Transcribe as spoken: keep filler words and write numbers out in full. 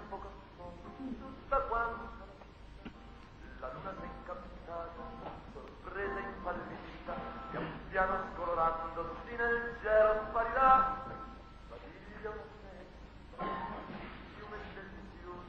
tempo costoso, tutta quanta la luna s'è incantata, sorpresa e impallidita, pian piano scolorandosi nel cielo sparirà.